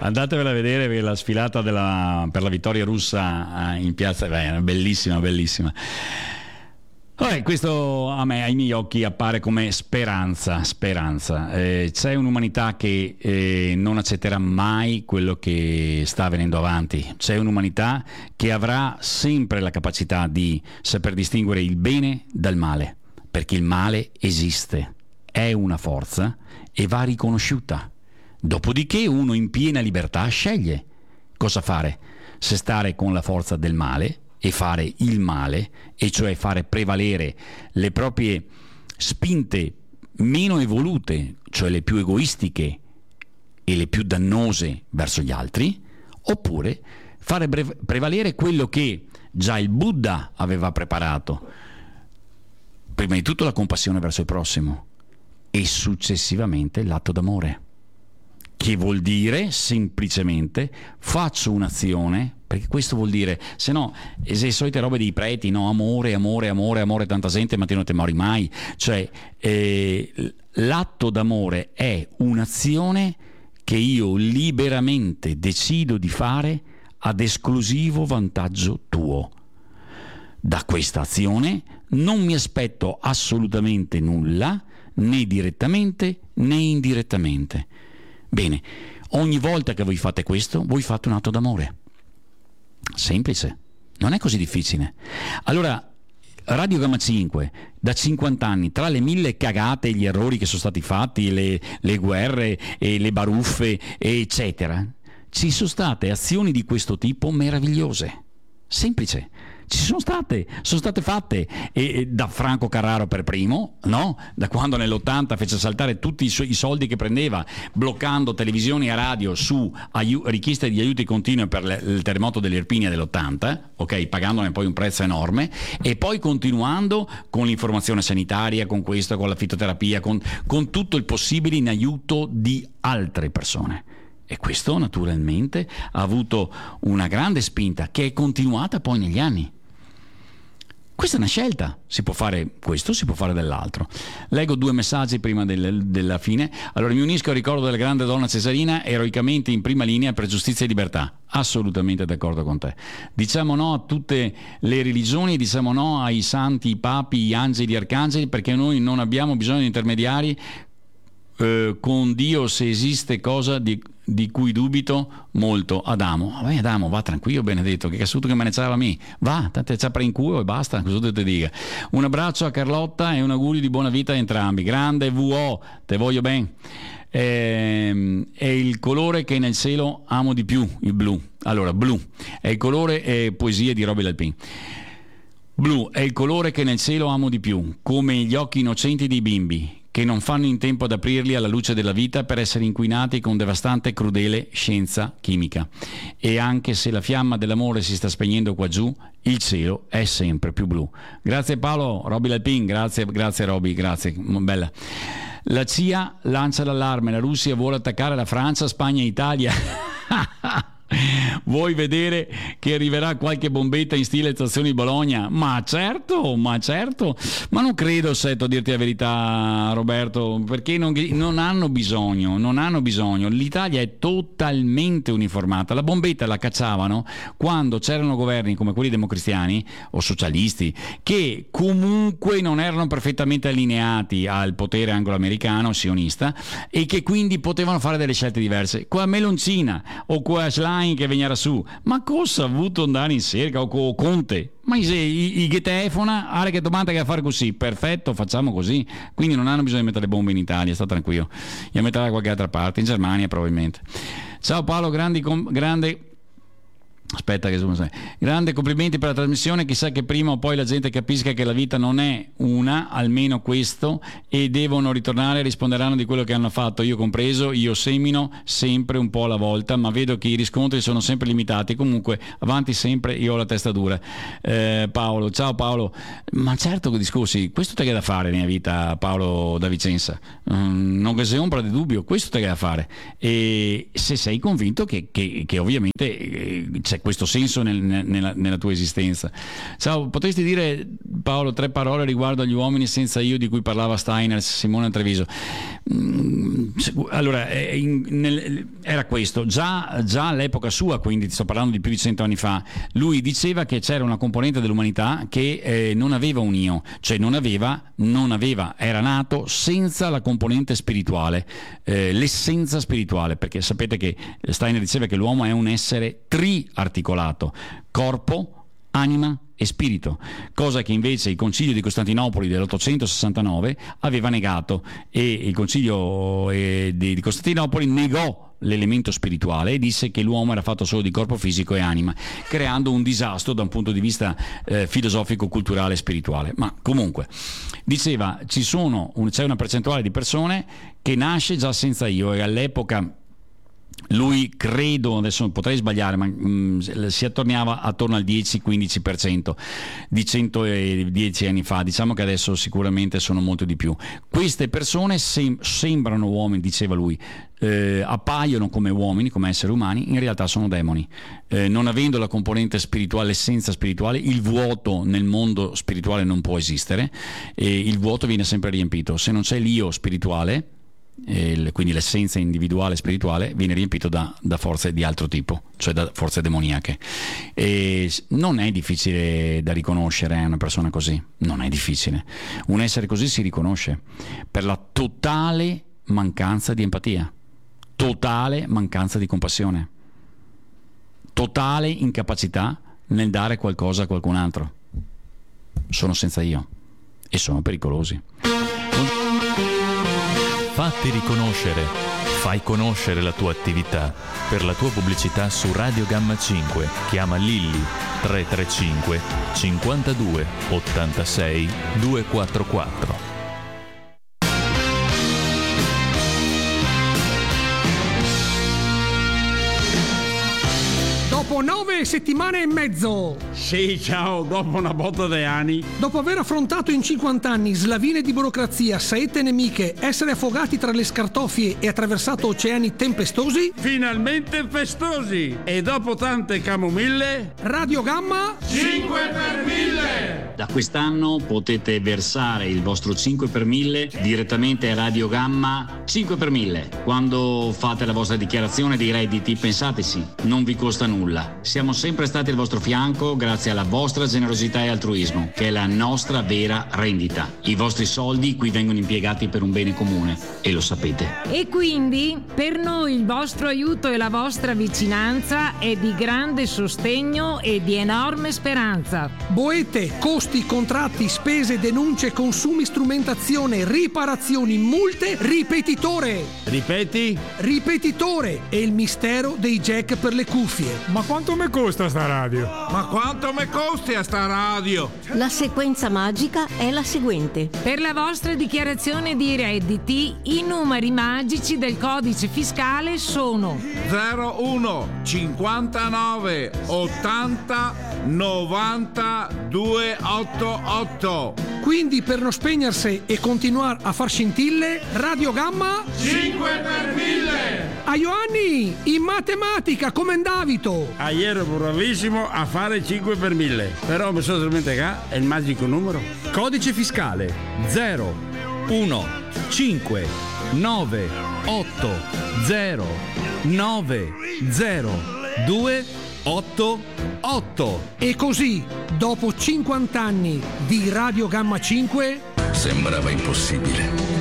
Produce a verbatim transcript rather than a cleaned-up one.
Andatevela a vedere per la sfilata della, per la vittoria russa in piazza, beh, bellissima, bellissima. Vabbè, questo a me, ai miei occhi, appare come speranza, speranza. Eh, c'è un'umanità che eh, non accetterà mai quello che sta avvenendo avanti. C'è un'umanità che avrà sempre la capacità di saper distinguere il bene dal male, perché il male esiste, è una forza e va riconosciuta. Dopodiché uno in piena libertà sceglie cosa fare, se stare con la forza del male e fare il male, e cioè fare prevalere le proprie spinte meno evolute, cioè le più egoistiche e le più dannose verso gli altri, oppure fare prevalere quello che già il Buddha aveva preparato, prima di tutto la compassione verso il prossimo e successivamente l'atto d'amore, che vuol dire semplicemente faccio un'azione, perché questo vuol dire, se no, le solite robe dei preti, no, amore, amore, amore, amore, tanta gente, ma te non te mori mai. Cioè, eh, l'atto d'amore è un'azione che io liberamente decido di fare ad esclusivo vantaggio tuo. Da questa azione non mi aspetto assolutamente nulla, né direttamente né indirettamente. Bene, ogni volta che voi fate questo, voi fate un atto d'amore. Semplice, non è così difficile. Allora, Radio Gamma cinque, da cinquanta anni, tra le mille cagate e gli errori che sono stati fatti, le, le guerre e le baruffe, eccetera, ci sono state azioni di questo tipo meravigliose. Semplice. Ci sono state, sono state fatte, e, e da Franco Carraro per primo, no? Da quando nell'ottanta fece saltare tutti i, su- i soldi che prendeva, bloccando televisioni e radio su aiu- richieste di aiuti continui per le- il terremoto dell'Irpinia dell'ottanta, ok, pagandone poi un prezzo enorme, e poi continuando con l'informazione sanitaria, con questo, con la fitoterapia, con, con tutto il possibile in aiuto di altre persone. E questo naturalmente ha avuto una grande spinta che è continuata poi negli anni. Questa è una scelta, si può fare questo, si può fare dell'altro. Leggo due messaggi prima del, della fine. Allora, mi unisco al ricordo della grande donna Cesarina, eroicamente in prima linea per giustizia e libertà. Assolutamente d'accordo con te. Diciamo no a tutte le religioni, diciamo no ai santi, i papi, gli angeli, gli arcangeli, perché noi non abbiamo bisogno di intermediari eh, con Dio, se esiste cosa di... di cui dubito molto. Adamo, vabbè, Adamo, va tranquillo, benedetto, che cassuto che me ne c'era a me, va, tanto c'ha per in culo e basta, cosa te dica. Un abbraccio a Carlotta e un augurio di buona vita a entrambi. Grande V O, te voglio bene. Ehm, è il colore che nel cielo amo di più, il blu. Allora, blu è il colore, è poesia di Roby Lalpin. Blu è il colore che nel cielo amo di più, come gli occhi innocenti dei bimbi che non fanno in tempo ad aprirli alla luce della vita per essere inquinati con devastante e crudele scienza chimica. E anche se la fiamma dell'amore si sta spegnendo qua giù, il cielo è sempre più blu. Grazie Paolo, Roby Lalpin, grazie, grazie Roby, grazie, bella. La C I A lancia l'allarme, la Russia vuole attaccare la Francia, Spagna e Italia. Vuoi vedere che arriverà qualche bombetta in stile stazione di Bologna? Ma certo, ma certo, ma non credo, Setto, a dirti la verità, Roberto, perché non, non hanno bisogno, non hanno bisogno. L'Italia è totalmente uniformata. La bombetta la cacciavano quando c'erano governi come quelli democristiani o socialisti che comunque non erano perfettamente allineati al potere anglo-americano sionista e che quindi potevano fare delle scelte diverse. Qua Meloncina o qua Schlein che veniva su, ma cosa ha avuto andare in cerca o co- Conte? Ma se i, i che telefona, ah, che domanda che a fare così, perfetto, facciamo così. Quindi non hanno bisogno di mettere le bombe in Italia, sta tranquillo, li metterà da qualche altra parte, in Germania probabilmente. Ciao Paolo, grandi com- grande Aspetta che sono grande complimenti per la trasmissione, chissà che prima o poi la gente capisca che la vita non è una, almeno questo, e devono ritornare, risponderanno di quello che hanno fatto, io compreso. Io semino sempre un po' alla volta, ma vedo che i riscontri sono sempre limitati. Comunque avanti sempre, io ho la testa dura. eh, Paolo, ciao Paolo. Ma certo che discorsi, questo te che è da fare nella vita, Paolo da Vicenza, um, non che sia ombra di dubbio, questo te che è da fare, e se sei convinto che, che, che ovviamente eh, c'è c'è questo senso nel, nella, nella tua esistenza. Ciao, potresti dire, Paolo, tre parole riguardo agli uomini senza io di cui parlava Steiner, Simone Treviso? Allora, in, nel, era questo, già, già all'epoca sua, quindi ti sto parlando di più di cento anni fa, lui diceva che c'era una componente dell'umanità che eh, non aveva un io, cioè non aveva, non aveva, era nato senza la componente spirituale, eh, l'essenza spirituale, perché sapete che Steiner diceva che l'uomo è un essere triarticolato, corpo, anima e spirito, cosa che invece il Concilio di Costantinopoli dell'ottocentosessantanove aveva negato, e il Concilio eh, di, di Costantinopoli negò l'elemento spirituale e disse che l'uomo era fatto solo di corpo fisico e anima, creando un disastro da un punto di vista eh, filosofico, culturale e spirituale. Ma comunque diceva ci sono un, c'è una percentuale di persone che nasce già senza io, e all'epoca lui, credo, adesso potrei sbagliare, ma mh, si attorniava attorno al dieci quindici per cento di centodieci anni fa. Diciamo che adesso sicuramente sono molto di più. Queste persone sem- sembrano uomini, diceva lui, eh, appaiono come uomini, come esseri umani, in realtà sono demoni. Eh, non avendo la componente spirituale, l'essenza spirituale, il vuoto nel mondo spirituale non può esistere, e il vuoto viene sempre riempito. Se non c'è l'io spirituale, e quindi l'essenza individuale spirituale, viene riempito da, da forze di altro tipo, cioè da forze demoniache. E non è difficile da riconoscere una persona così, non è difficile. Un essere così si riconosce per la totale mancanza di empatia, totale mancanza di compassione, totale incapacità nel dare qualcosa a qualcun altro. Sono senza io e sono pericolosi. Fatti riconoscere, fai conoscere la tua attività. Per la tua pubblicità su Radio Gamma cinque chiama Lilli tre tre cinque cinquantadue ottantasei duecentoquarantaquattro. Dopo nove settimane e mezzo. Sì, ciao, dopo una botta di anni. Dopo aver affrontato in cinquanta anni slavine di burocrazia, saette nemiche, essere affogati tra le scartoffie e attraversato oceani tempestosi, Finalmente festosi. E dopo tante camomille, Radio Gamma cinque per mille. Da quest'anno potete versare il vostro cinque per mille direttamente a Radio Gamma cinque per mille. Quando fate la vostra dichiarazione dei redditi, pensateci, non vi costa nulla. Siamo sempre stati al vostro fianco grazie alla vostra generosità e altruismo, che è la nostra vera rendita. I vostri soldi qui vengono impiegati per un bene comune, e lo sapete. E quindi per noi il vostro aiuto e la vostra vicinanza è di grande sostegno e di enorme speranza. boete, costi, contratti, spese, denunce, consumi, strumentazione, riparazioni, multe, ripetitore. Ripeti? Ripetitore è il mistero dei jack per le cuffie. Ma quanto mi costa sta radio? Ma quanto mi costi a sta radio? La sequenza magica è la seguente. Per la vostra dichiarazione di redditi, i numeri magici del codice fiscale sono zero uno cinquantanove ottanta novanta duecentottantotto. Quindi per non spegnersi e continuare a far scintille, Radio Gamma cinque per mille. a Ioanni in matematica come Davito. Ah, ero bravissimo a fare cinque per mille. Però mi sono dimenticato, è il magico numero. Codice fiscale zero uno cinque nove otto zero nove zero due otto otto. E così, dopo cinquanta anni di Radio Gamma cinque, sembrava impossibile.